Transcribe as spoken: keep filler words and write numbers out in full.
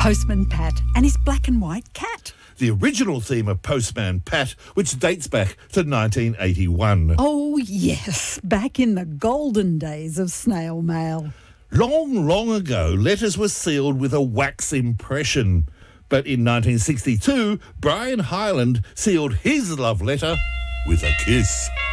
Postman Pat and his black and white cat. The original theme of Postman Pat, which dates back to nineteen eighty-one. Oh, yes, back in the golden days of snail mail. Long, long ago, letters were sealed with a wax impression. But in nineteen sixty-two, Brian Hyland sealed his love letter with a kiss.